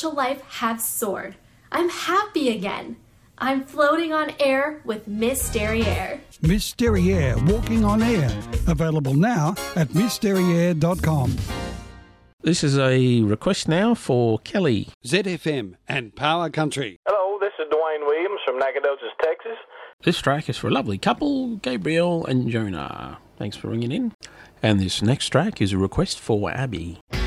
social life have soared. I'm happy again. I'm floating on air with Miss Derriere. Miss Derriere, walking on air. Available now at missderriere.com. This is a request now for Kelly. ZFM and Power Country. Hello, this is Dwayne Williams from Nacogdoches, Texas. This track is for a lovely couple, Gabriel and Jonah. Thanks for ringing in. And this next track is a request for Abby.